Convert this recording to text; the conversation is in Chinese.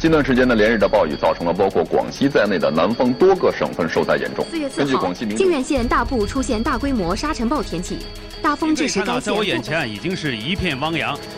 近段时间的连日的暴雨，造成了包括广西在内的南方多个省份受灾严重。 4月4号，靖远县大部出现大规模沙尘暴天气，大风致使该县。 在我眼前已经是一片汪洋。